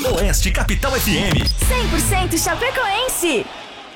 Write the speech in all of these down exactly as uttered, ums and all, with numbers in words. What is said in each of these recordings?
Oeste Capital F M. cem por cento Chapecoense.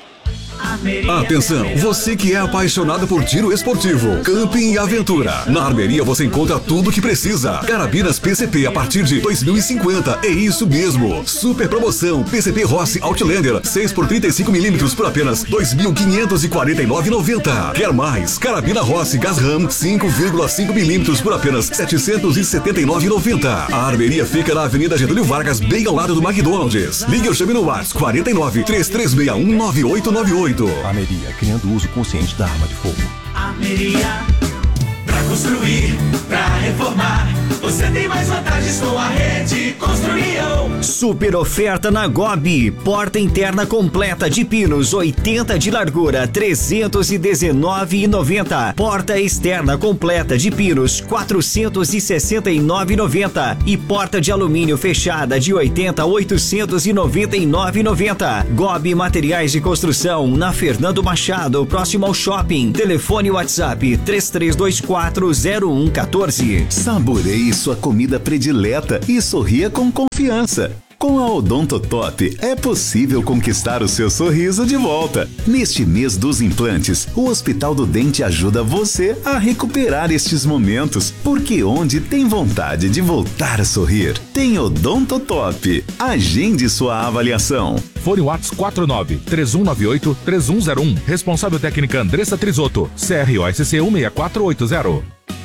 Atenção, você que é apaixonado por tiro esportivo, camping e aventura. Na Armeria você encontra tudo o que precisa. Carabinas P C P a partir de dois mil e cinquenta. É isso mesmo. Super promoção P C P Rossi Outlander seis por trinta e cinco milímetros por apenas dois mil quinhentos e quarenta e nove reais e noventa centavos. Quer mais? Carabina Rossi Gas Ram cinco vírgula cinco milímetros por apenas setecentos e setenta e nove reais e noventa centavos. A Armeria fica na Avenida Getúlio Vargas, bem ao lado do McDonald's. Ligue ou chame no WhatsApp quarenta e nove, três três seis um, nove oito nove oito. Armeria, criando uso consciente da arma de fogo. Armeria, pra construir, pra reformar, você tem mais vantagens com a Rede Construião. Super oferta na Gobi. Porta interna completa de pinos, oitenta de largura, trezentos e dezenove reais e noventa centavos. Porta externa completa de pinos, quatrocentos e sessenta e nove reais e noventa centavos. E porta de alumínio fechada de oitenta a oitocentos e noventa e nove reais e noventa centavos. Gobi Materiais de Construção, na Fernando Machado, próximo ao shopping. Telefone WhatsApp três três dois quatro zero um um quatro. Saboreie sua comida predileta e sorria com confiança. Com a Odontotop é possível conquistar o seu sorriso de volta. Neste mês dos implantes, o Hospital do Dente ajuda você a recuperar estes momentos, porque onde tem vontade de voltar a sorrir, tem Odontotop. Agende sua avaliação. Fone Whats quatro nove três um nove oito três um zero um. Responsável técnica Andressa Trisotto. C R O S C um seis quatro oito zero.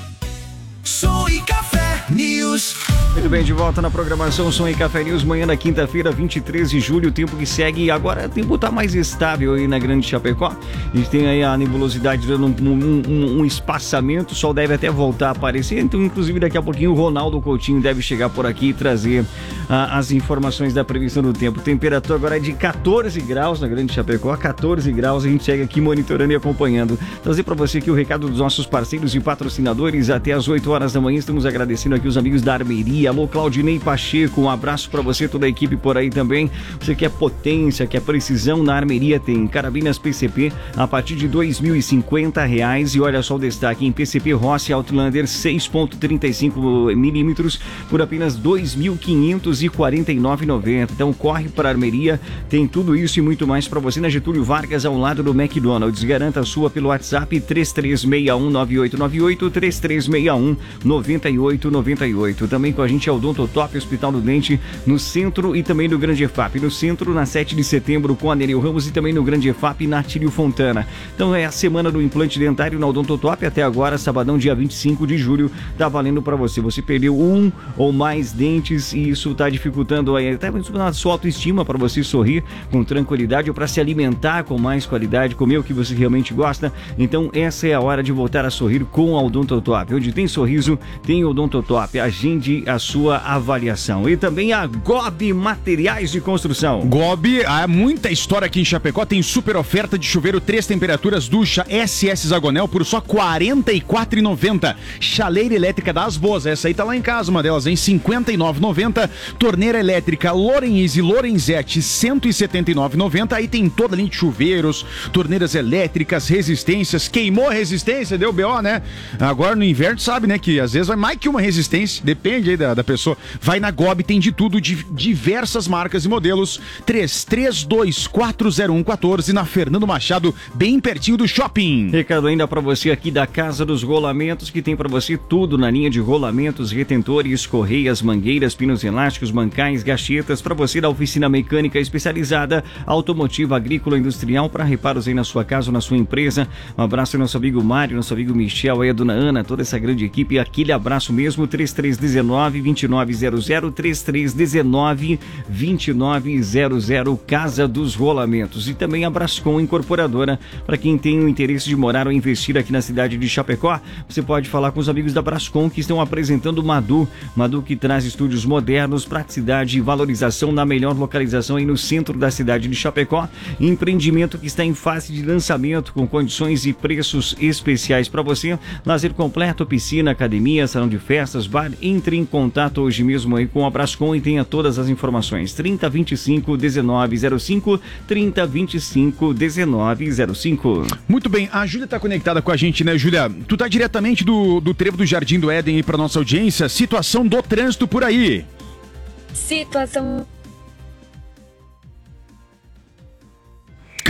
Som e Café News. Muito bem, de volta na programação Som e Café News, manhã na quinta-feira, vinte e três de julho, o tempo que segue. Agora o tempo tá mais estável aí na Grande Chapecó. A gente tem aí a nebulosidade dando um, um, um, um espaçamento, o sol deve até voltar a aparecer. Então, inclusive, daqui a pouquinho o Ronaldo Coutinho deve chegar por aqui e trazer ah, as informações da previsão do tempo. Temperatura agora é de quatorze graus na Grande Chapecó, quatorze graus, a gente segue aqui monitorando e acompanhando. Trazer para você aqui o recado dos nossos parceiros e patrocinadores até as oito horas da manhã. Estamos agradecendo aqui os amigos da Armeria. Alô, Claudinei Pacheco, um abraço para você, toda a equipe por aí também. Você quer potência, quer precisão, na Armeria tem carabinas P C P a partir de dois mil e cinquenta reais. E olha só o destaque em P C P Rossi Outlander seis ponto trinta e cinco milímetros por apenas dois mil quinhentos e quarenta e nove reais e noventa centavos. Então corre para a Armeria, tem tudo isso e muito mais para você na Getúlio Vargas, ao lado do McDonald's. Garanta a sua pelo WhatsApp três três seis um, nove oito nove oito, três três seis um, nove oito nove oito. Também com a gente é o Odontotop, Hospital do Dente, no centro e também no Grande EFAP. No centro, na sete de setembro, com a Nereu Ramos, e também no Grande EFAP, na Tílio Fontana. Então é a semana do implante dentário na Odontotop. Até agora, sabadão, dia vinte e cinco de julho, tá valendo para você. Você perdeu um ou mais dentes e isso tá dificultando aí, até a sua autoestima para você sorrir com tranquilidade ou para se alimentar com mais qualidade, comer o que você realmente gosta. Então essa é a hora de voltar a sorrir com a Odontotop. Onde tem sorriso, tem Odontotop. Agende a sua avaliação. E também a Gobi Materiais de Construção. Gobi, há muita história aqui em Chapecó. Tem super oferta de chuveiro três temperaturas ducha S S Zagonel por só quarenta e quatro reais e noventa centavos. Chaleira elétrica das Boas, essa aí tá lá em casa, uma delas em cinquenta e nove reais e noventa centavos. Torneira elétrica Lorenz e Lorenzetti cento e setenta e nove reais e noventa centavos. Aí tem toda a linha de chuveiros, torneiras elétricas, resistências. Queimou a resistência, deu B O, né? Agora no inverno sabe, né, que às vezes vai mais que uma resistência, depende aí da, da pessoa. Vai na Gobi, tem de tudo, de diversas marcas e modelos. três três dois quatro zero um um quatro, na Fernando Machado, bem pertinho do shopping. Recado ainda para você aqui da Casa dos Rolamentos, que tem para você tudo na linha de rolamentos, retentores, correias, mangueiras, pinos elásticos, mancais, gachetas, para você da oficina mecânica especializada, automotiva, agrícola, industrial, para reparos aí na sua casa ou na sua empresa. Um abraço ao nosso amigo Mário, nosso amigo Michel, aí a dona Ana, toda essa grande equipe, aquele abraço mesmo. Três três um nove, dois nove zero zero, três três um nove, dois nove zero zero, Casa dos Rolamentos. E também a Brascom Incorporadora, para quem tem o interesse de morar ou investir aqui na cidade de Chapecó, você pode falar com os amigos da Brascom, que estão apresentando o Madu, Madu que traz estúdios modernos, praticidade e valorização na melhor localização aí no centro da cidade de Chapecó. Empreendimento que está em fase de lançamento com condições e preços especiais para você. Lazer completo, piscina, academia, salão de festas, bar. Entre em contato hoje mesmo aí com a Brascom e tenha todas as informações. trinta, vinte e cinco, dezenove zero cinco, trinta, vinte e cinco, dezenove zero cinco. Muito bem, a Júlia tá conectada com a gente, né, Júlia? Tu tá diretamente do, do trevo do Jardim do Éden aí pra nossa audiência. Situação do trânsito por aí. Situação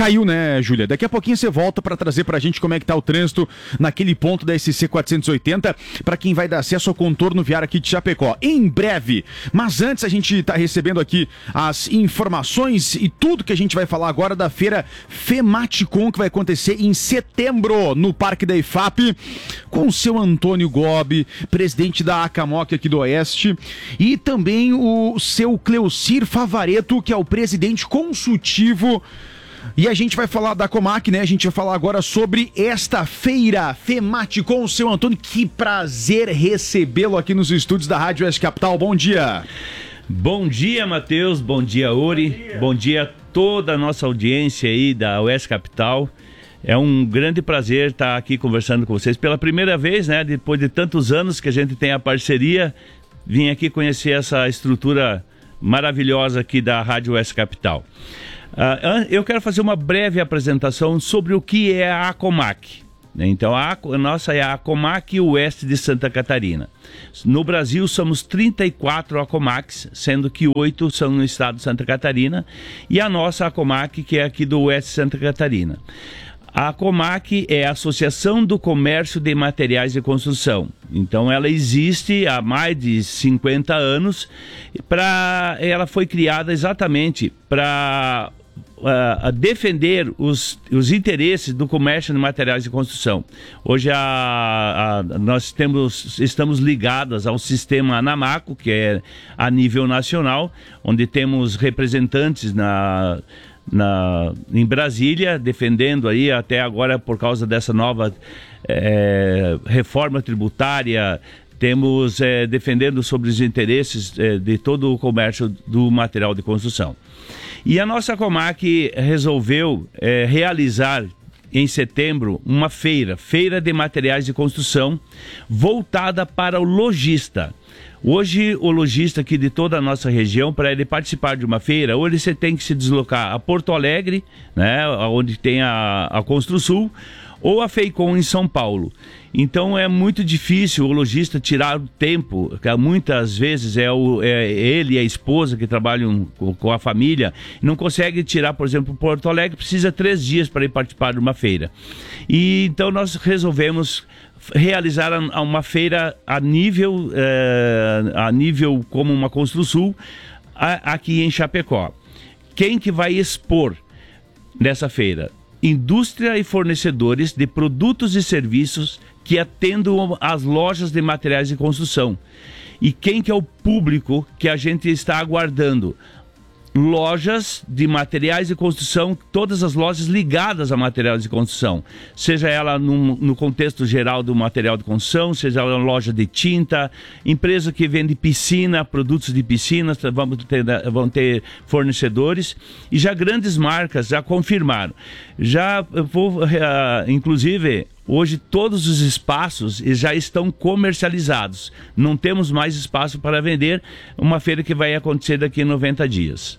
caiu, né, Júlia? Daqui a pouquinho você volta para trazer pra gente como é que tá o trânsito naquele ponto da S C quatrocentos e oitenta, para quem vai dar acesso ao contorno viário aqui de Chapecó. Em breve. Mas antes a gente tá recebendo aqui as informações e tudo que a gente vai falar agora da feira Fematicon, que vai acontecer em setembro no Parque da I F A P, com o seu Antônio Gobi, presidente da ACAMOC aqui do Oeste, e também o seu Cleocir Favareto, que é o presidente consultivo. E a gente vai falar da Comac, né? A gente vai falar agora sobre esta feira Fematicon, seu Antônio. Que prazer recebê-lo aqui nos estúdios da Rádio Oeste Capital. Bom dia. Bom dia, Matheus. Bom dia, Ori. Bom dia. Bom dia a toda a nossa audiência aí da Oeste Capital. É um grande prazer estar aqui conversando com vocês pela primeira vez, né? Depois de tantos anos que a gente tem a parceria, vim aqui conhecer essa estrutura maravilhosa aqui da Rádio Oeste Capital. Uh, eu quero fazer uma breve apresentação sobre o que é a ACOMAC. Então, a, a nossa é a ACOMAC Oeste de Santa Catarina. No Brasil, somos trinta e quatro ACOMACs, sendo que oito são no estado de Santa Catarina, e a nossa ACOMAC, que é aqui do Oeste de Santa Catarina. A ACOMAC é a Associação do Comércio de Materiais de Construção. Então, ela existe há mais de cinquenta anos. Pra, ela foi criada exatamente para uh, defender os, os interesses do comércio de materiais de construção. Hoje, a, a, nós temos, estamos ligados ao sistema ANAMACO, que é a nível nacional, onde temos representantes na... Na, em Brasília, defendendo aí até agora por causa dessa nova é, reforma tributária, temos é, defendendo sobre os interesses é, de todo o comércio do material de construção. E a nossa Comac resolveu é, realizar em setembro uma feira, feira de materiais de construção, voltada para o lojista. Hoje, o lojista aqui de toda a nossa região, para ele participar de uma feira, ou ele tem que se deslocar a Porto Alegre, né, onde tem a, a Construsul, ou a FEICOM em São Paulo. Então é muito difícil o lojista tirar o tempo, que muitas vezes é, o, é ele e a esposa que trabalham com, com a família, não consegue tirar, por exemplo, Porto Alegre, precisa três dias para ir participar de uma feira. E então nós resolvemos realizar uma feira a nível, é, a nível como uma Construsul aqui em Chapecó. Quem que vai expor nessa feira? Indústria e fornecedores de produtos e serviços que atendam as lojas de materiais de construção. E quem que é o público que a gente está aguardando? Lojas de materiais de construção, todas as lojas ligadas a materiais de construção, seja ela no, no contexto geral do material de construção, seja ela uma loja de tinta, empresa que vende piscina, produtos de piscinas, vamos ter, vão ter fornecedores, e já grandes marcas já confirmaram. Já, vou, inclusive, hoje todos os espaços já estão comercializados, não temos mais espaço para vender, uma feira que vai acontecer daqui a noventa dias.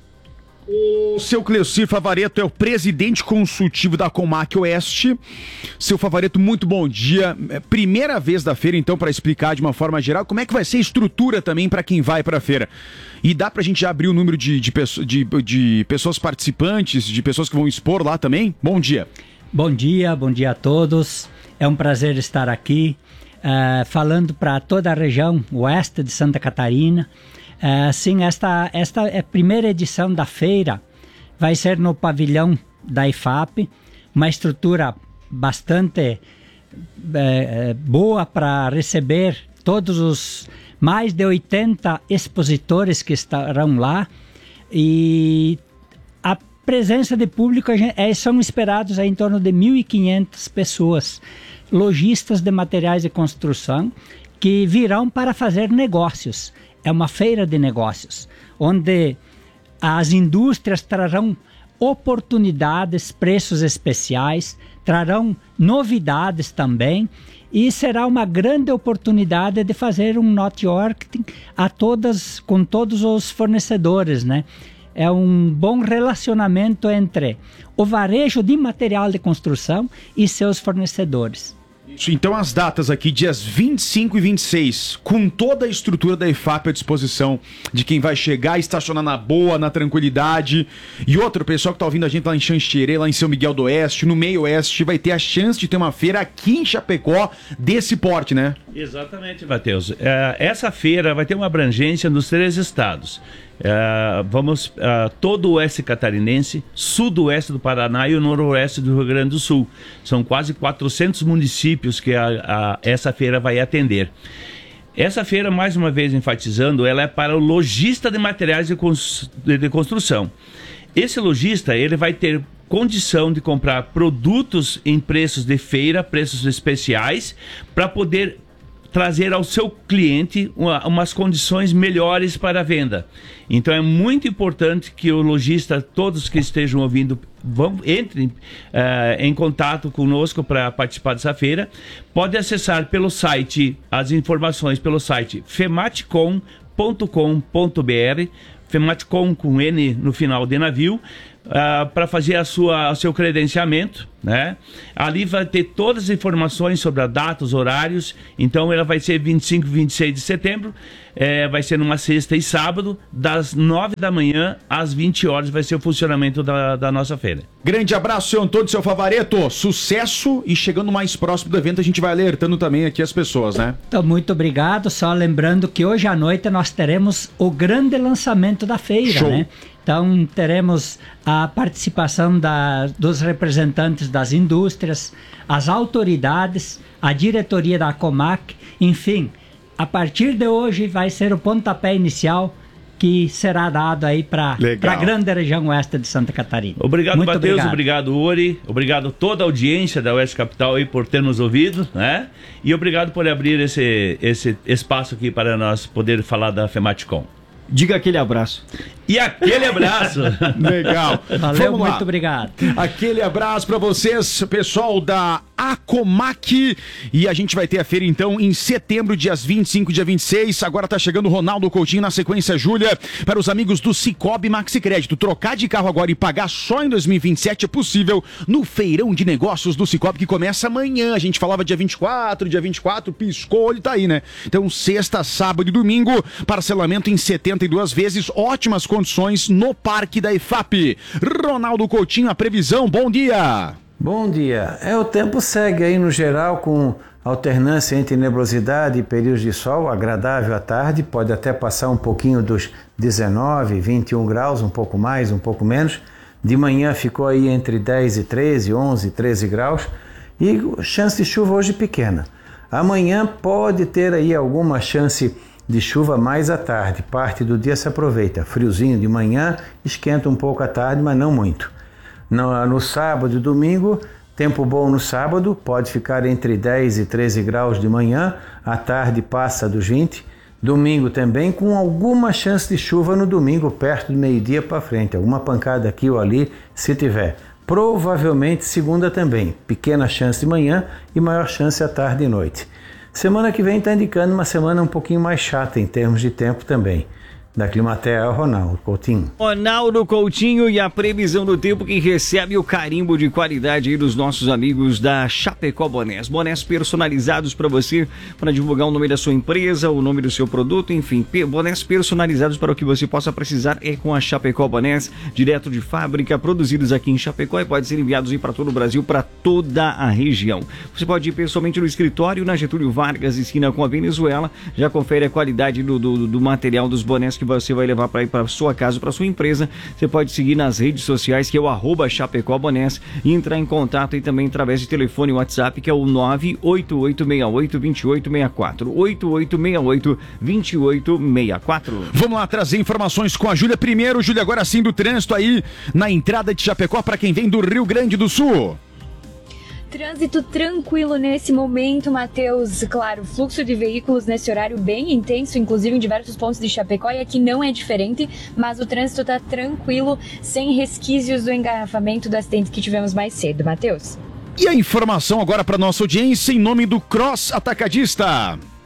O seu Cleocir Favareto é o presidente consultivo da Comac Oeste. Seu Favareto, muito bom dia. Primeira vez da feira, então, para explicar de uma forma geral como é que vai ser a estrutura também para quem vai para a feira. E dá para a gente já abrir o número de, de, de, de pessoas participantes, de pessoas que vão expor lá também? Bom dia. Bom dia, bom dia a todos. É um prazer estar aqui uh, falando para toda a região oeste de Santa Catarina. Uh, sim, esta, esta é a primeira edição da feira, vai ser no pavilhão da I F A P, uma estrutura bastante uh, boa para receber todos os mais de oitenta expositores que estarão lá, e a presença de público é, são esperados em torno de mil e quinhentas pessoas, lojistas de materiais de construção, que virão para fazer negócios. É uma feira de negócios, onde as indústrias trarão oportunidades, preços especiais, trarão novidades também, e será uma grande oportunidade de fazer um networking a todas, com todos os fornecedores, né? É um bom relacionamento entre o varejo de material de construção e seus fornecedores. Então as datas aqui, dias vinte e cinco e vinte e seis, com toda a estrutura da IFAP à disposição de quem vai chegar, estacionar na boa, na tranquilidade. E outro, pessoal que tá ouvindo a gente lá em Xanxerê, lá em São Miguel do Oeste, no meio oeste, vai ter a chance de ter uma feira aqui em Chapecó desse porte, né? Exatamente, Matheus. É, essa feira vai ter uma abrangência nos três estados. É, vamos, é, todo o oeste catarinense, sudoeste do Paraná e o noroeste do Rio Grande do Sul. São quase quatrocentos municípios que a, a, essa feira vai atender. Essa feira, mais uma vez enfatizando, ela é para o lojista de materiais de, cons, de, de construção. Esse lojista, ele vai ter condição de comprar produtos em preços de feira, preços especiais, para poder trazer ao seu cliente uma, umas condições melhores para a venda. Então é muito importante que o lojista, todos que estejam ouvindo, vão, entrem uh, em contato conosco para participar dessa feira. Pode acessar pelo site, as informações pelo site fematcom ponto com ponto br, Fematcom com N no final de navio, uh, para fazer a sua, o seu credenciamento, né? Ali vai ter todas as informações sobre a data, os horários. Então ela vai ser vinte e cinco e vinte e seis de setembro, é, vai ser numa sexta e sábado, das nove da manhã às vinte horas vai ser o funcionamento da, da nossa feira. Grande abraço, seu Antônio, seu Favareto, sucesso, e chegando mais próximo do evento a gente vai alertando também aqui as pessoas, né? Então, muito obrigado, só lembrando que hoje à noite nós teremos o grande lançamento da feira, Show. né? Então teremos a participação da, dos representantes das indústrias, as autoridades, a diretoria da Comac, enfim, a partir de hoje vai ser o pontapé inicial que será dado aí para a grande região oeste de Santa Catarina. Obrigado, Muito Matheus, obrigado. obrigado, Uri, obrigado toda a audiência da Oeste Capital aí por ter nos ouvido, né? E obrigado por abrir esse, esse espaço aqui para nós poder falar da Fematcom. Diga aquele abraço. E aquele abraço. Legal. Valeu, Vamos lá. muito obrigado. Aquele abraço para vocês, pessoal da Acomac. E a gente vai ter a feira então em setembro, dias vinte e cinco e dia vinte e seis. Agora tá chegando o Ronaldo Coutinho, na sequência Júlia. Para os amigos do Cicobi Maxi Crédito, trocar de carro agora e pagar só em dois mil e vinte e sete é possível no feirão de negócios do Cicobi, que começa amanhã. A gente falava dia vinte e quatro, dia vinte e quatro, piscou, ele tá aí, né? Então sexta, sábado e domingo, parcelamento em setenta e duas vezes, ótimas condições no Parque da IFAP. Ronaldo Coutinho, a previsão, bom dia! Bom dia. É, o tempo segue aí no geral com alternância entre nebulosidade e períodos de sol, agradável à tarde, pode até passar um pouquinho dos dezenove, vinte e um graus, um pouco mais, um pouco menos. De manhã ficou aí entre dez e treze, onze, treze graus e chance de chuva hoje pequena. Amanhã pode ter aí alguma chance de chuva mais à tarde, parte do dia se aproveita, friozinho de manhã, esquenta um pouco à tarde, mas não muito. No, no sábado e domingo, tempo bom no sábado, pode ficar entre dez e treze graus de manhã, à tarde passa dos vinte, domingo também com alguma chance de chuva no domingo, perto do meio-dia para frente, alguma pancada aqui ou ali, se tiver. Provavelmente segunda também, pequena chance de manhã e maior chance à tarde e noite. Semana que vem está indicando uma semana um pouquinho mais chata em termos de tempo também. Da Climatea, Ronaldo Coutinho. Ronaldo Coutinho e a previsão do tempo que recebe o carimbo de qualidade aí dos nossos amigos da Chapecó Bonés. Bonés personalizados para você, para divulgar o nome da sua empresa, o nome do seu produto, enfim, bonés personalizados para o que você possa precisar é com a Chapecó Bonés, direto de fábrica, produzidos aqui em Chapecó e pode ser enviados aí para todo o Brasil, para toda a região. Você pode ir pessoalmente no escritório, na Getúlio Vargas, esquina com a Venezuela, já confere a qualidade do, do, do material dos bonés que você vai levar para ir para sua casa, para sua empresa. Você pode seguir nas redes sociais, que é o arroba Chapecó Bonés, e entrar em contato e também através de telefone e WhatsApp, que é o nove oito oito seis oito, dois oito seis quatro, oito oito seis oito, dois oito seis quatro. Vamos lá trazer informações com a Júlia primeiro. Júlia, agora sim, do trânsito aí na entrada de Chapecó para quem vem do Rio Grande do Sul. Trânsito tranquilo nesse momento, Matheus. Claro, fluxo de veículos nesse horário bem intenso, inclusive em diversos pontos de Chapecó, e aqui não é diferente, mas o trânsito está tranquilo, sem resquícios do engarrafamento do acidente que tivemos mais cedo, Matheus. E a informação agora para nossa audiência em nome do Cross Atacadista.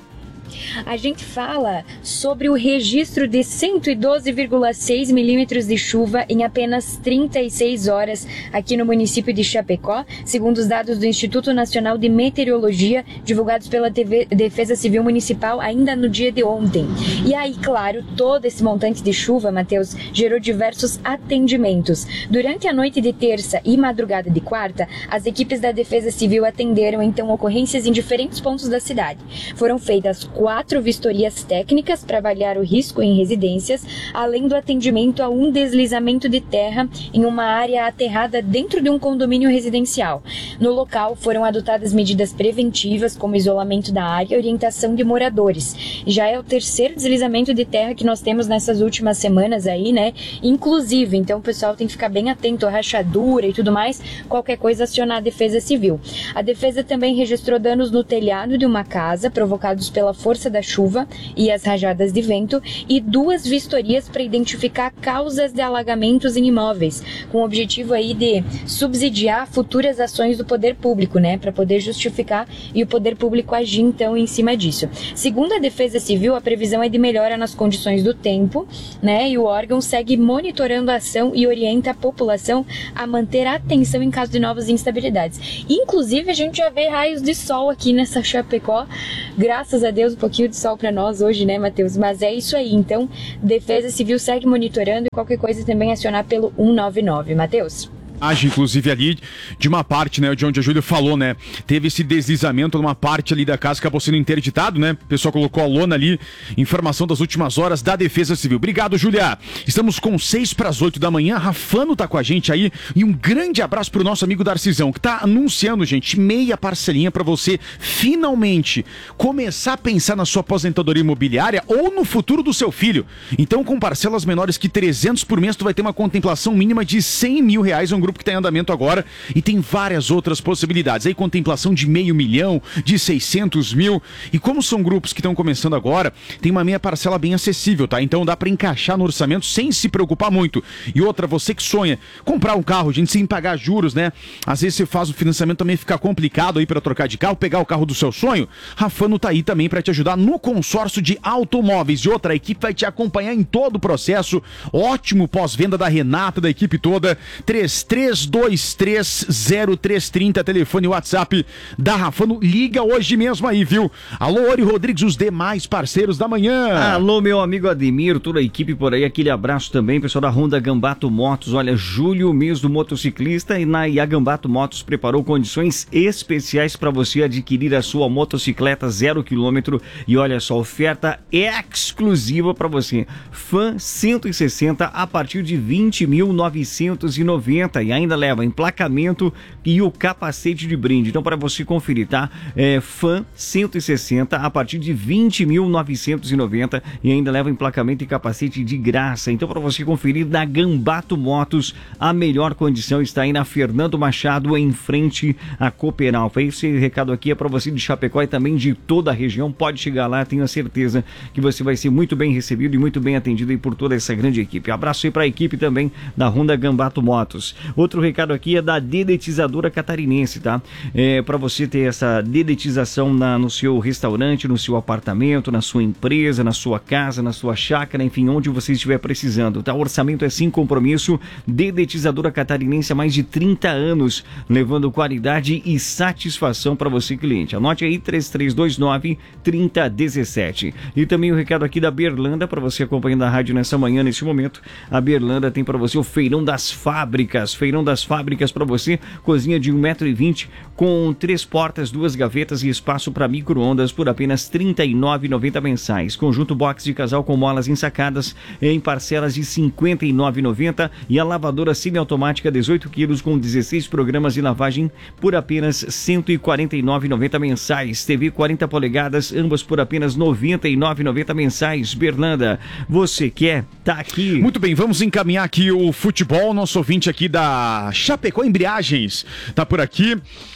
A gente fala sobre o registro de cento e doze vírgula seis milímetros de chuva em apenas trinta e seis horas aqui no município de Chapecó, segundo os dados do Instituto Nacional de Meteorologia, divulgados pela T V Defesa Civil Municipal ainda no dia de ontem. E aí, claro, todo esse montante de chuva, Matheus, gerou diversos atendimentos. Durante a noite de terça e madrugada de quarta, as equipes da Defesa Civil atenderam então ocorrências em diferentes pontos da cidade. Foram feitas quatro vistorias técnicas para avaliar o risco em residências, além do atendimento a um deslizamento de terra em uma área aterrada dentro de um condomínio residencial. No local foram adotadas medidas preventivas, como isolamento da área e orientação de moradores. Já é o terceiro deslizamento de terra que nós temos nessas últimas semanas aí, né? Inclusive, então o pessoal tem que ficar bem atento à rachadura e tudo mais, qualquer coisa acionar a Defesa Civil. A Defesa também registrou danos no telhado de uma casa, provocados pela força da chuva e as rajadas de vento, e duas vistorias para identificar causas de alagamentos em imóveis, com o objetivo aí de subsidiar futuras ações do poder público, né, para poder justificar e o poder público agir então em cima disso. Segundo a Defesa Civil, a previsão é de melhora nas condições do tempo, né, e o órgão segue monitorando a ação e orienta a população a manter a atenção em caso de novas instabilidades. Inclusive, a gente já vê raios de sol aqui nessa Chapecó, graças a Deus, um pouquinho de sol para nós hoje, né, Matheus? Mas é isso aí, então, Defesa Civil segue monitorando e qualquer coisa também acionar pelo um nove nove, Matheus. Inclusive ali de uma parte, né, de onde a Júlia falou, né, teve esse deslizamento numa parte ali da casa, acabou sendo interditado, né, o pessoal colocou a lona ali, informação das últimas horas da Defesa Civil. Obrigado, Júlia. Estamos com seis para as oito da manhã, Rafano tá com a gente aí, e um grande abraço pro nosso amigo Darcizão, que tá anunciando, gente, meia parcelinha para você finalmente começar a pensar na sua aposentadoria imobiliária ou no futuro do seu filho. Então, com parcelas menores que trezentos por mês, tu vai ter uma contemplação mínima de cem mil reais, um grupo que está em andamento agora, e tem várias outras possibilidades. Aí contemplação de meio milhão, de seiscentos mil, e como são grupos que estão começando agora, tem uma meia parcela bem acessível, tá? Então dá para encaixar no orçamento sem se preocupar muito. E outra, você que sonha comprar um carro, gente, sem pagar juros, né? Às vezes você faz o financiamento também ficar complicado aí para trocar de carro, pegar o carro do seu sonho. Rafano tá aí também para te ajudar no consórcio de automóveis. E outra, a equipe vai te acompanhar em todo o processo. Ótimo pós-venda da Renata, da equipe toda. três três dois três zero três três zero, telefone e WhatsApp da Rafano. Liga hoje mesmo aí, viu? Alô, Ori Rodrigues, os demais parceiros da manhã. Alô, meu amigo Ademir, toda a equipe por aí, aquele abraço também, pessoal da Honda Gambato Motos. Olha, julho, mês do motociclista, e na e a Gambato Motos preparou condições especiais para você adquirir a sua motocicleta zero quilômetro. E olha só, oferta exclusiva para você. Fan cento e sessenta a partir de vinte mil novecentos e noventa. E ainda leva emplacamento e o capacete de brinde. Então, para você conferir, tá? É, Fan cento e sessenta a partir de vinte mil novecentos e noventa e ainda leva emplacamento e capacete de graça. Então, para você conferir, na Gambato Motos, a melhor condição está aí na Fernando Machado, em frente à Cooperal. Esse recado aqui é para você de Chapecó e também de toda a região. Pode chegar lá, tenho a certeza que você vai ser muito bem recebido e muito bem atendido aí por toda essa grande equipe. Abraço aí para a equipe também da Honda Gambato Motos. Outro recado aqui é da Dedetizadora Catarinense, tá? É, para você ter essa dedetização na, no seu restaurante, no seu apartamento, na sua empresa, na sua casa, na sua chácara, enfim, onde você estiver precisando, tá? O orçamento é sem compromisso. Dedetizadora Catarinense há mais de trinta anos, levando qualidade e satisfação para você, cliente. Anote aí, três três dois nove, três zero um sete. E também o recado aqui da Berlanda, para você acompanhando a rádio nessa manhã, nesse momento. A Berlanda tem para você o Feirão das Fábricas. Feirão das Fábricas para você, cozinha de um metro e vinte com três portas, duas gavetas e espaço para micro-ondas por apenas trinta e nove reais e noventa centavos mensais. Conjunto box de casal com molas ensacadas em parcelas de cinquenta e nove reais e noventa centavos e a lavadora semiautomática dezoito quilos com dezesseis programas de lavagem por apenas cento e quarenta e nove reais e noventa centavos mensais. T V quarenta polegadas, ambas por apenas noventa e nove reais e noventa centavos mensais. Berlanda, você quer? Tá aqui. Muito bem, vamos encaminhar aqui o futebol. Nosso ouvinte aqui da Chapecó Embreagens tá por aqui.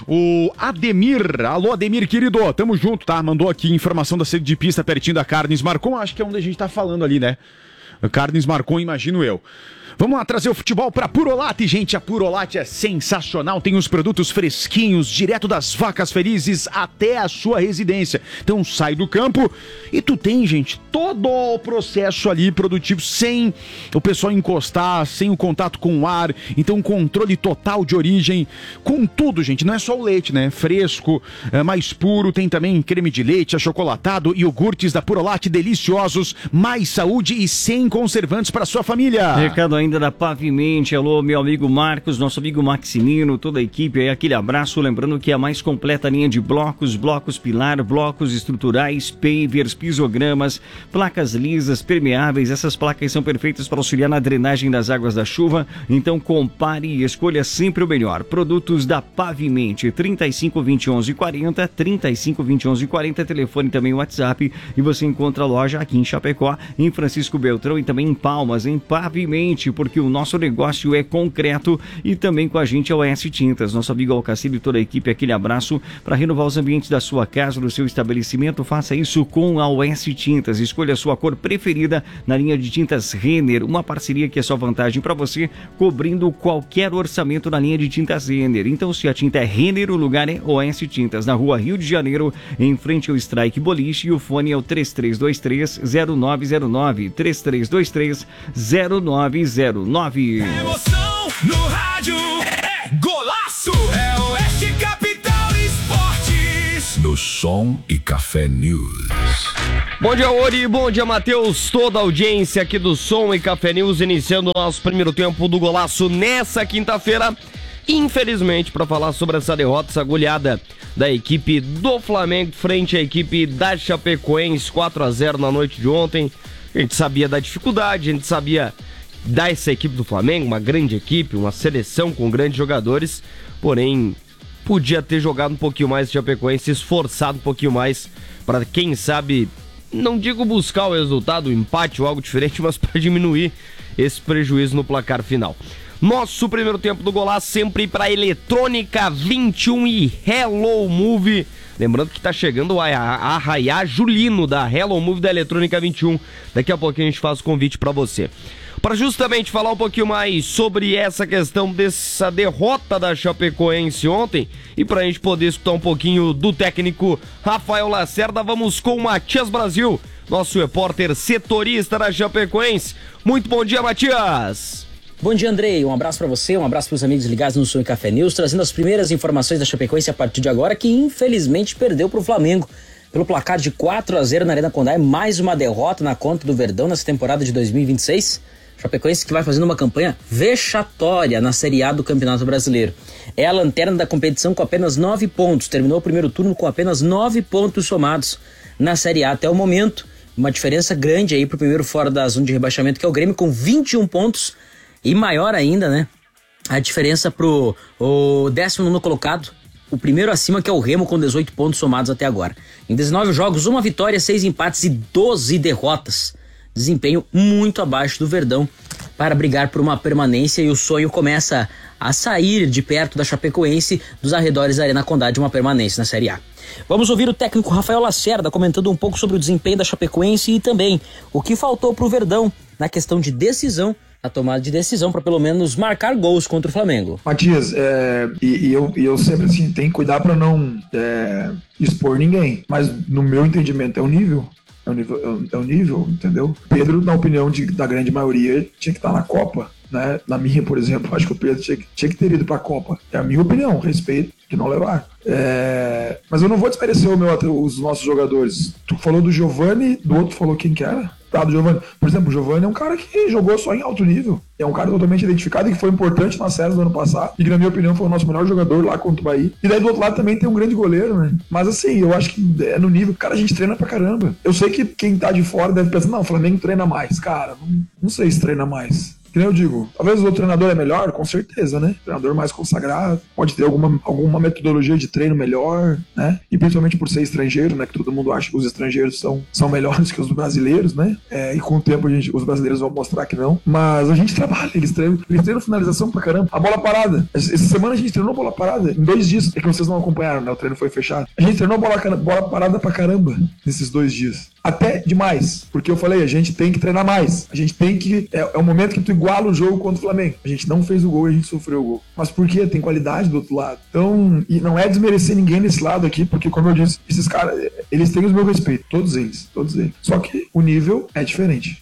O Ademir. Alô, Ademir, querido. Tamo junto, tá? Mandou aqui informação da sede de pista pertinho da Carnes Marcon. Acho que é onde a gente tá falando ali, né? Carnes Marcon, imagino eu. Vamos lá trazer o futebol para Purolate, gente. A Purolate é sensacional, tem os produtos fresquinhos, direto das vacas felizes até a sua residência. Então sai do campo e tu tem, gente, todo o processo ali produtivo sem o pessoal encostar, sem o contato com o ar. Então controle total de origem, com tudo, gente. Não é só o leite, né? Fresco, é mais puro, tem também creme de leite, achocolatado, iogurtes da Purolate deliciosos, mais saúde e sem conservantes para sua família. Recado ainda da Pavimente. Alô, meu amigo Marcos, nosso amigo Maximino, toda a equipe aí, aquele abraço. Lembrando que é a mais completa linha de blocos, blocos pilar, blocos estruturais, pavers, pisogramas, placas lisas, permeáveis. Essas placas são perfeitas para auxiliar na drenagem das águas da chuva. Então compare e escolha sempre o melhor. Produtos da Pavimente, trinta e cinco, vinte e um, onze, quarenta, trinta e cinco, vinte e um, onze, quarenta, telefone também WhatsApp, e você encontra a loja aqui em Chapecó, em Francisco Beltrão e também em Palmas, em Pavimente, porque o nosso negócio é concreto. E também com a gente é o S Tintas, nosso amigo Alcacilho e toda a equipe, aquele abraço. Para renovar os ambientes da sua casa, do seu estabelecimento, faça isso com a O S Tintas. Escolha a sua cor preferida na linha de tintas Renner, uma parceria que é só vantagem para você, cobrindo qualquer orçamento na linha de tintas Renner. Então, se a tinta é Renner, o lugar é O S Tintas, na rua Rio de Janeiro, em frente ao Strike Boliche, e o fone é o três três dois três, zero nove zero nove, três três dois três, zero nove zero nove. Emoção no rádio é golaço, é Oeste Capital Esportes. No Som e Café News. Bom dia, Ori, bom dia, Matheus, toda a audiência aqui do Som e Café News, iniciando o nosso primeiro tempo do golaço nessa quinta-feira. Infelizmente, para falar sobre essa derrota, essa goleada da equipe do Flamengo frente à equipe da Chapecoense, quatro a zero na noite de ontem. A gente sabia da dificuldade, a gente sabia dessa equipe do Flamengo, uma grande equipe, uma seleção com grandes jogadores, porém podia ter jogado um pouquinho mais de Chapecoense, esforçado um pouquinho mais para, quem sabe, não digo buscar o resultado, o empate ou algo diferente, mas para diminuir esse prejuízo no placar final. Nosso primeiro tempo do golaço sempre para Eletrônica vinte e um e Hello Move. Lembrando que tá chegando a Arraiá Julino da Hello Move da Eletrônica vinte e um. Daqui a pouquinho a gente faz o convite para você. Para justamente falar um pouquinho mais sobre essa questão dessa derrota da Chapecoense ontem, e para a gente poder escutar um pouquinho do técnico Rafael Lacerda, vamos com o Matias Brasil, nosso repórter setorista da Chapecoense. Muito bom dia, Matias! Bom dia, Andrei. Um abraço para você, um abraço para os amigos ligados no Som e Café News, trazendo as primeiras informações da Chapecoense a partir de agora, que infelizmente perdeu para o Flamengo pelo placar de quatro a zero na Arena Condá. É mais uma derrota na conta do Verdão nessa temporada de dois mil e vinte e seis. Chapecoense que vai fazendo uma campanha vexatória na Série A do Campeonato Brasileiro. É a lanterna da competição com apenas nove pontos. Terminou o primeiro turno com apenas nove pontos somados na Série A até o momento. Uma diferença grande aí pro primeiro fora da zona de rebaixamento, que é o Grêmio, com vinte e um pontos. E maior ainda, né, a diferença pro o décimo nono colocado, o primeiro acima, que é o Remo, com dezoito pontos somados até agora. Em dezenove jogos, uma vitória, seis empates e doze derrotas. Desempenho muito abaixo do Verdão para brigar por uma permanência, e o sonho começa a sair de perto da Chapecoense, dos arredores da Arena Condá, de uma permanência na Série A. Vamos ouvir o técnico Rafael Lacerda comentando um pouco sobre o desempenho da Chapecoense e também o que faltou para o Verdão na questão de decisão, a tomada de decisão para pelo menos marcar gols contra o Flamengo. Matias, é, e, e, eu, e eu sempre assim, tenho que cuidar para não é, expor ninguém, mas no meu entendimento é o nível, é o nível, é o nível, entendeu? Pedro, na opinião de, da grande maioria, tinha que estar na Copa, né? Na minha, por exemplo, acho que o Pedro tinha, tinha que ter ido para a Copa. É a minha opinião, respeito de não levar. É, mas eu não vou desmerecer o meu, os nossos jogadores. Tu falou do Giovani, do outro falou quem que era? Ah, do Giovani. Por exemplo, o Giovani é um cara que jogou só em alto nível. É um cara totalmente identificado e que foi importante na série do ano passado. E que, na minha opinião, foi o nosso melhor jogador lá contra o Bahia. E daí do outro lado também tem um grande goleiro, né? Mas assim, eu acho que é no nível. Cara, a gente treina pra caramba. Eu sei que quem tá de fora deve pensar, não, o Flamengo treina mais. Cara, não, não sei se treina mais. Que nem eu digo, talvez o outro treinador é melhor, com certeza, né? Treinador mais consagrado, pode ter alguma, alguma metodologia de treino melhor, né? E principalmente por ser estrangeiro, né? Que todo mundo acha que os estrangeiros são, são melhores que os brasileiros, né? É, e com o tempo a gente, os brasileiros vão mostrar que não. Mas a gente trabalha, eles treinam, eles treinam finalização pra caramba. A bola parada. Essa semana a gente treinou bola parada em dois dias. É que vocês não acompanharam, né? O treino foi fechado. A gente treinou bola, bola parada pra caramba nesses dois dias. até demais, porque eu falei, a gente tem que treinar mais, a gente tem que, é, é o momento que tu iguala o jogo contra o Flamengo, a gente não fez o gol e a gente sofreu o gol, mas por quê? Tem qualidade do outro lado, então, e não é desmerecer ninguém nesse lado aqui, porque como eu disse, esses caras, eles têm o meu respeito, todos eles, todos eles, só que o nível é diferente.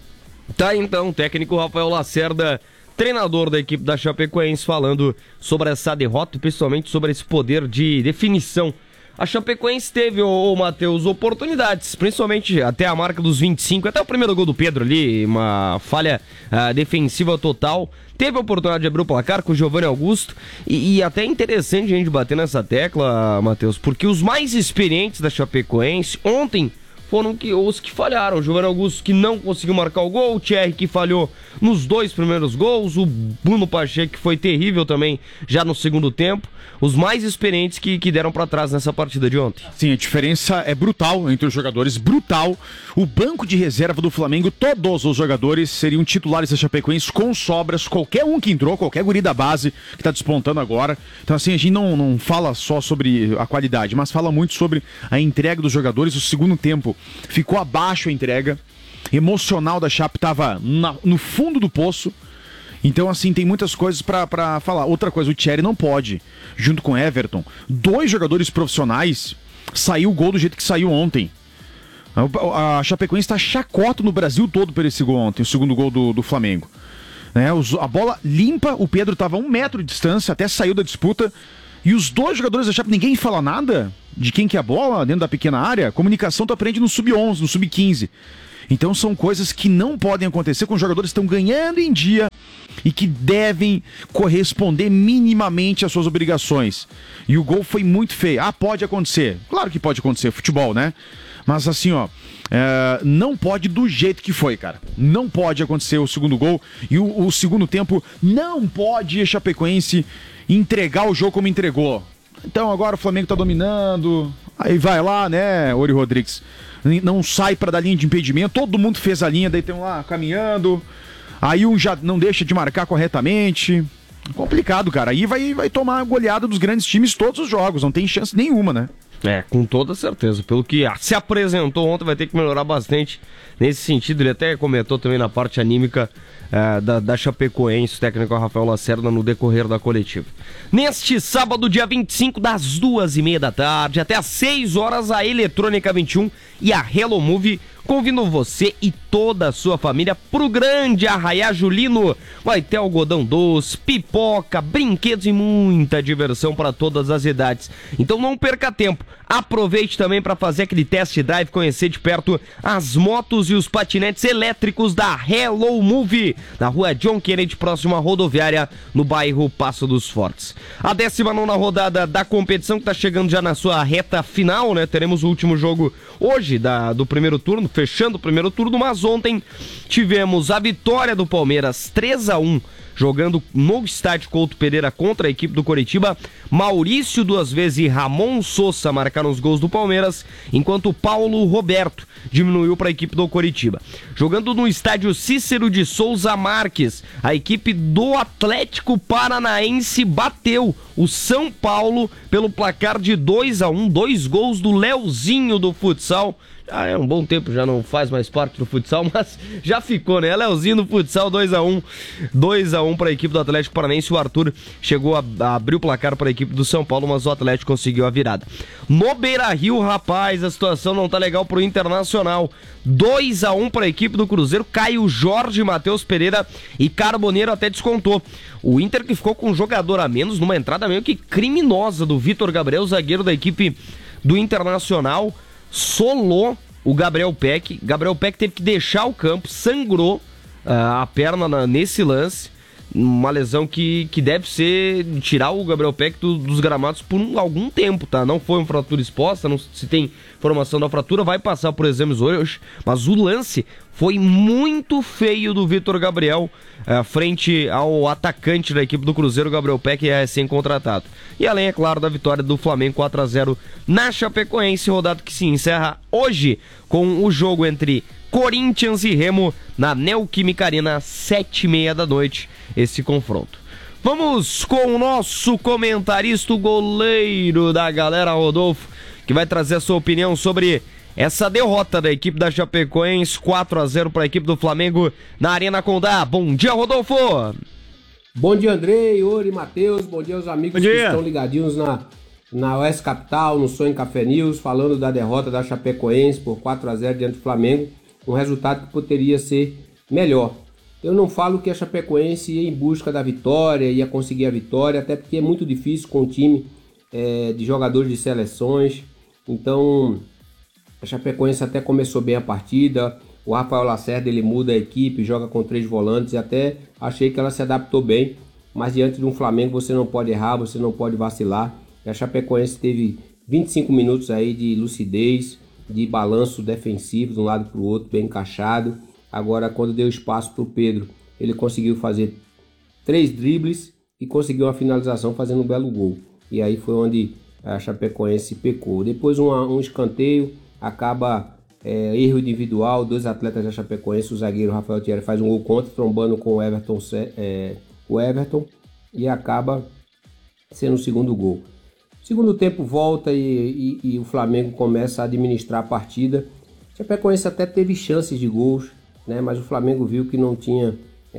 Tá, então, o técnico Rafael Lacerda, treinador da equipe da Chapecoense, falando sobre essa derrota e principalmente sobre esse poder de definição. A Chapecoense teve, ô, ô Matheus, oportunidades, principalmente até a marca dos vinte e cinco, até o primeiro gol do Pedro ali, uma falha uh, defensiva total. Teve a oportunidade de abrir o placar com o Giovanni Augusto. E, e até é interessante a gente bater nessa tecla, Matheus, porque os mais experientes da Chapecoense ontem foram que, os que falharam. O Giovanni Augusto que não conseguiu marcar o gol, o Thierry que falhou nos dois primeiros gols, o Bruno Pacheco que foi terrível também já no segundo tempo. Os mais experientes que, que deram pra trás nessa partida de ontem. Sim, a diferença é brutal entre os jogadores, brutal. O banco de reserva do Flamengo, todos os jogadores seriam titulares da Chapecoense com sobras, qualquer um que entrou, qualquer guri da base que tá despontando agora. Então assim, a gente não, não fala só sobre a qualidade, mas fala muito sobre a entrega dos jogadores. O segundo tempo ficou abaixo a entrega emocional da Chape, tava na, no fundo do poço. Então, assim, tem muitas coisas pra, pra falar. Outra coisa, o Thierry não pode, junto com o Everton, dois jogadores profissionais, saiu o gol do jeito que saiu ontem. A, a Chapecoense está chacota no Brasil todo por esse gol ontem, o segundo gol do, do Flamengo. Né, os, a bola limpa, o Pedro estava a um metro de distância, até saiu da disputa. E os dois jogadores da Chape, ninguém fala nada de quem que é a bola dentro da pequena área. A comunicação tu aprende no sub onze, no sub quinze. Então são coisas que não podem acontecer quando os jogadores estão ganhando em dia e que devem corresponder minimamente às suas obrigações. E o gol foi muito feio. Ah, pode acontecer. Claro que pode acontecer, futebol, né? Mas assim, ó, é, não pode do jeito que foi, cara. Não pode acontecer o segundo gol. E o, o segundo tempo não pode a Chapecoense entregar o jogo como entregou. Então agora o Flamengo tá dominando. Aí vai lá, né, Ori Rodrigues. Não sai para dar linha de impedimento. Todo mundo fez a linha, daí tem um lá caminhando. Aí um já não deixa de marcar corretamente. Complicado, cara. Aí vai, vai tomar a goleada dos grandes times todos os jogos. Não tem chance nenhuma, né? É, com toda certeza. Pelo que se apresentou ontem, vai ter que melhorar bastante nesse sentido. Ele até comentou também na parte anímica é, da, da Chapecoense, o técnico Rafael Lacerda, no decorrer da coletiva. Neste sábado, dia vinte e cinco, das duas e meia da tarde até às seis horas, a Eletrônica vinte e um e a Hello Movie convidam você e toda a sua família pro grande Arraiá Julino. Vai ter algodão doce, pipoca, brinquedos e muita diversão para todas as idades. Então não perca tempo. Aproveite também para fazer aquele test drive, conhecer de perto as motos e os patinetes elétricos da Hello Movie, na rua John Kennedy, próximo à rodoviária, no bairro Passo dos Fortes. A décima nona rodada da competição, que está chegando já na sua reta final, né? Teremos o último jogo hoje da, do primeiro turno, fechando o primeiro turno, mas ontem tivemos a vitória do Palmeiras três a um, jogando no estádio Couto Pereira contra a equipe do Coritiba. Maurício duas vezes e Ramon Sousa marcaram os gols do Palmeiras, enquanto Paulo Roberto diminuiu para a equipe do Coritiba. Jogando no estádio Cícero de Souza Marques, a equipe do Atlético Paranaense bateu o São Paulo pelo placar de dois a um, dois gols do Leozinho do futsal. Ah, é um bom tempo, já não faz mais parte do futsal, mas já ficou, né? Leozinho no futsal, dois a um. dois a um para a equipe do Atlético Paranaense. O Arthur chegou a, a abrir o placar para a equipe do São Paulo, mas o Atlético conseguiu a virada. No Beira-Rio, rapaz, a situação não tá legal pro Internacional. dois a um para a equipe do Cruzeiro. Caio Jorge, Matheus Pereira e Carboneiro até descontou. O Inter que ficou com um jogador a menos, numa entrada meio que criminosa do Vitor Gabriel, zagueiro da equipe do Internacional. Solou o Gabriel Peck. Gabriel Peck teve que deixar o campo, sangrou uh, a perna na, nesse lance. Uma lesão que, que deve ser tirar o Gabriel Peck do, dos gramados por um, algum tempo, tá? Não foi uma fratura exposta, não se tem informação da fratura, vai passar por exames hoje, mas o lance foi muito feio do Vitor Gabriel, uh, frente ao atacante da equipe do Cruzeiro, Gabriel Peck, é recém-contratado. E além, é claro, da vitória do Flamengo quatro a zero na Chapecoense, rodada que se encerra hoje com o jogo entre Corinthians e Remo na Neoquímica Arena, sete e meia da noite, esse confronto. Vamos com o nosso comentarista, o goleiro da galera, Rodolfo, que vai trazer a sua opinião sobre essa derrota da equipe da Chapecoense, quatro a zero para a equipe do Flamengo na Arena Condá. Bom dia, Rodolfo! Bom dia, Andrei, Ori, Matheus, bom dia aos amigos que estão ligadinhos na, na Oeste Capital, no Sonho Café News, falando da derrota da Chapecoense por quatro a zero diante do Flamengo, um resultado que poderia ser melhor. Eu não falo que a Chapecoense ia em busca da vitória, ia conseguir a vitória, até porque é muito difícil com o time é, de jogadores de seleções. Então, a Chapecoense até começou bem a partida. O Rafael Lacerda, ele muda a equipe, joga com três volantes e até achei que ela se adaptou bem. Mas diante de um Flamengo você não pode errar, você não pode vacilar. E a Chapecoense teve vinte e cinco minutos aí de lucidez, de balanço defensivo de um lado para o outro, bem encaixado. Agora, quando deu espaço para o Pedro, ele conseguiu fazer três dribles e conseguiu uma finalização fazendo um belo gol. E aí foi onde a Chapecoense pecou. Depois um, um escanteio, acaba é, erro individual, dois atletas da Chapecoense, o zagueiro Rafael Thierry faz um gol contra, trombando com o Everton, é, o Everton e acaba sendo o segundo gol. Segundo tempo volta e, e, e o Flamengo começa a administrar a partida. A Chapecoense até teve chances de gols, né, mas o Flamengo viu que não tinha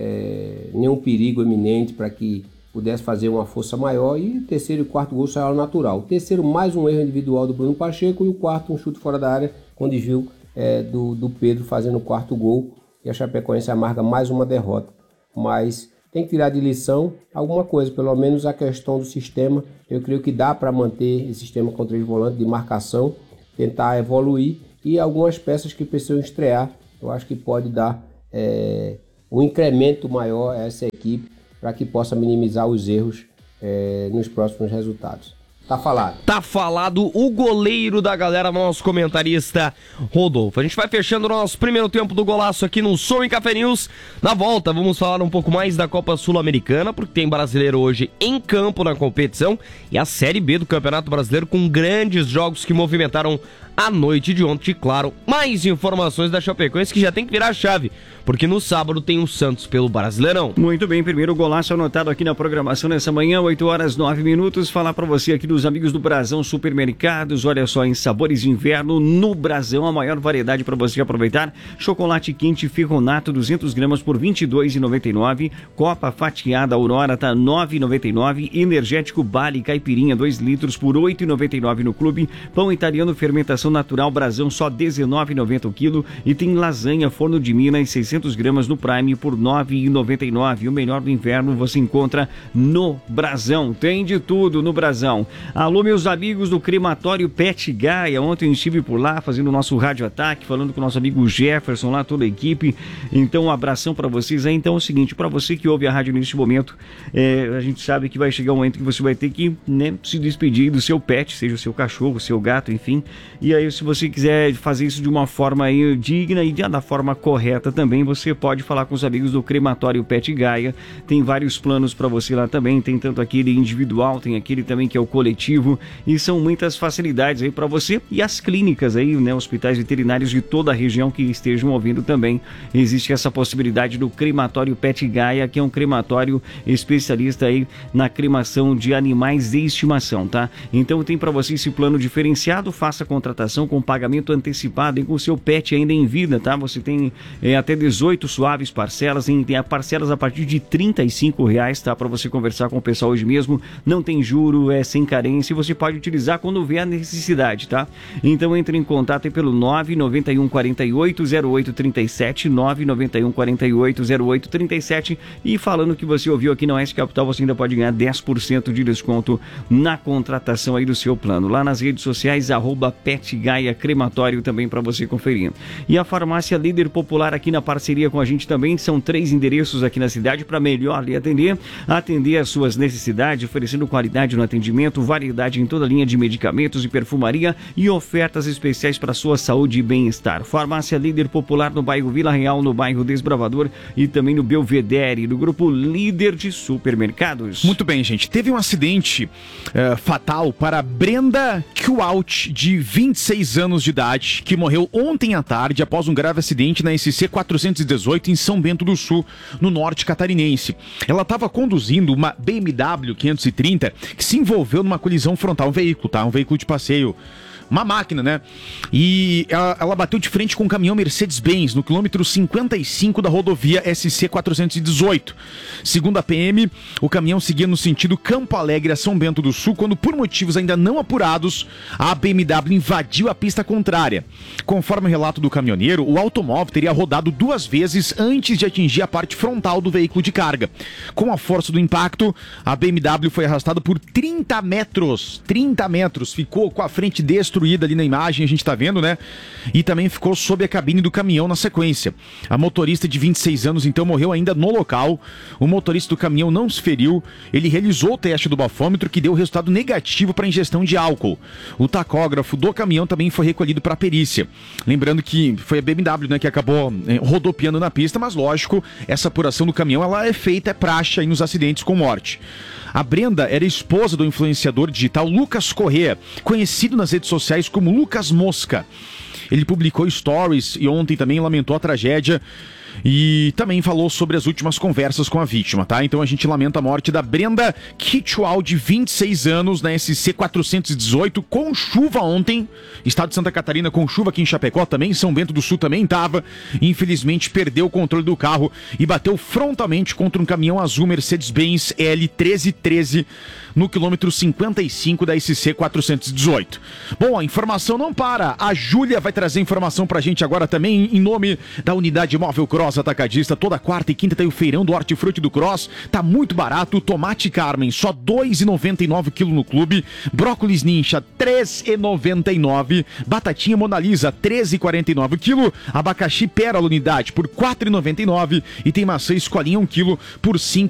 é, nenhum perigo eminente para que pudesse fazer uma força maior, e o terceiro e o quarto gol saiu natural. O terceiro, mais um erro individual do Bruno Pacheco, e o quarto, um chute fora da área, quando viu é, do, do Pedro fazendo o quarto gol, e a Chapecoense amarga mais uma derrota. Mas tem que tirar de lição alguma coisa, pelo menos a questão do sistema. Eu creio que dá para manter esse sistema com três volantes de marcação, tentar evoluir, e algumas peças que precisam estrear, eu acho que pode dar é, um incremento maior a essa equipe para que possa minimizar os erros é, nos próximos resultados. Tá falado. Tá falado o goleiro da galera, nosso comentarista Rodolfo. A gente vai fechando o nosso primeiro tempo do golaço aqui no Som e Café News. Na volta, vamos falar um pouco mais da Copa Sul-Americana, porque tem brasileiro hoje em campo na competição, e a Série B do Campeonato Brasileiro com grandes jogos que movimentaram a noite de ontem. E claro, mais informações da Chapecoense, que já tem que virar a chave, porque no sábado tem o Santos pelo Brasileirão. Muito bem, primeiro golaço anotado aqui na programação nessa manhã, oito horas nove minutos. Falar para você aqui dos amigos do Brasão Supermercados. Olha só, em sabores de inverno no Brasão, a maior variedade para você aproveitar. Chocolate quente Ferronato duzentos gramas por vinte e dois reais e noventa e nove centavos. Copa fatiada Aurora tá nove reais e noventa e nove centavos. Energético Bali Caipirinha dois litros por oito reais e noventa e nove centavos no clube. Pão italiano fermentação natural Brasão só dezenove reais e noventa centavos o quilo. E tem lasanha Forno de Minas seiscentos gramas no Prime por nove reais e noventa e nove centavos. O melhor do inverno você encontra no Brasão. Tem de tudo no Brasão. Alô, meus amigos do crematório Pet Gaia. Ontem eu estive por lá fazendo o nosso rádio ataque, falando com o nosso amigo Jefferson lá, toda a equipe. Então, um abração para vocês aí. Então é o seguinte, para você que ouve a rádio neste momento, é, a gente sabe que vai chegar um momento que você vai ter que, né, se despedir do seu pet, seja o seu cachorro, o seu gato, enfim. E aí, se você quiser fazer isso de uma forma aí digna e da forma correta também, você pode falar com os amigos do crematório Pet Gaia. Tem vários planos para você lá também. Tem tanto aquele individual, tem aquele também que é o coletivo, e são muitas facilidades aí para você, e as clínicas aí, né, hospitais veterinários de toda a região que estejam ouvindo também. Existe essa possibilidade do crematório Pet Gaia, que é um crematório especialista aí na cremação de animais de estimação, tá? Então tem para você esse plano diferenciado. Faça a contratação com pagamento antecipado e com o seu pet ainda em vida, tá? Você tem é, até dezoito suaves parcelas, em, tem parcelas a partir de trinta e cinco reais, tá? Para você conversar com o pessoal hoje mesmo. Não tem juro, é sem carência, e você pode utilizar quando vê a necessidade, tá? Então entre em contato aí pelo nove nove um quatro oito zero oito três sete, nove nove um quatro oito zero oito três sete, e falando que você ouviu aqui na Oeste Capital, você ainda pode ganhar dez por cento de desconto na contratação aí do seu plano. Lá nas redes sociais, arroba Pet Gaia Crematório, também para você conferir. E a farmácia Líder Popular aqui na parceria com a gente também, são três endereços aqui na cidade para melhor lhe atender, atender as suas necessidades, oferecendo qualidade no atendimento, variedade em toda a linha de medicamentos e perfumaria e ofertas especiais para sua saúde e bem-estar. Farmácia Líder Popular no bairro Vila Real, no bairro Desbravador e também no Belvedere, do grupo Líder de Supermercados. Muito bem, gente. Teve um acidente uh, fatal para Brenda Kualt, de vinte e seis anos de idade, que morreu ontem à tarde após um grave acidente na S C quatrocentos e dezoito em São Bento do Sul, no norte catarinense. Ela estava conduzindo uma B M W quinhentos e trinta que se envolveu numa colisão frontal, um veículo, tá? Um veículo de passeio. Uma máquina, né? E ela, ela bateu de frente com um caminhão Mercedes-Benz no quilômetro cinquenta e cinco da rodovia S C quatrocentos e dezoito. Segundo a P M, o caminhão seguia no sentido Campo Alegre a São Bento do Sul, quando, por motivos ainda não apurados, a B M W invadiu a pista contrária. Conforme o relato do caminhoneiro, o automóvel teria rodado duas vezes antes de atingir a parte frontal do veículo de carga. Com a força do impacto, a B M W foi arrastada por trinta metros. trinta metros. Ficou com a frente destruída ali na imagem, a gente tá vendo, né? E também ficou sob a cabine do caminhão na sequência. A motorista de vinte e seis anos, então, morreu ainda no local. O motorista do caminhão não se feriu. Ele realizou o teste do bafômetro, que deu resultado negativo para ingestão de álcool. O tacógrafo do caminhão também foi recolhido para a perícia. Lembrando que foi a B M W, né, que acabou eh, rodopiando na pista, mas lógico, essa apuração do caminhão, ela é feita, é praxe aí nos acidentes com morte. A Brenda era esposa do influenciador digital Lucas Corrêa, conhecido nas redes sociais como Lucas Mosca. Ele publicou stories e ontem também lamentou a tragédia e também falou sobre as últimas conversas com a vítima, tá? Então a gente lamenta a morte da Brenda Kitchual, de vinte e seis anos, na S C quatrocentos e dezoito, com chuva ontem. Estado de Santa Catarina com chuva, aqui em Chapecó também, São Bento do Sul também tava. Infelizmente perdeu o controle do carro e bateu frontalmente contra um caminhão azul Mercedes-Benz L treze treze no quilômetro cinquenta e cinco da S C quatrocentos e dezoito. Bom, a informação não para. A Júlia vai trazer informação pra gente agora também, em nome da Unidade Móvel Cross Atacadista. Toda quarta e quinta tem o feirão do Hortifruti do Cross. Tá muito barato. Tomate Carmen, só dois reais e noventa e nove quilo no clube. Brócolis Nincha, três reais e noventa e nove. Batatinha Mona Lisa, treze reais e quarenta e nove quilo. Abacaxi Pérola unidade por quatro reais e noventa e nove. E tem maçã Escolinha um quilo por cinco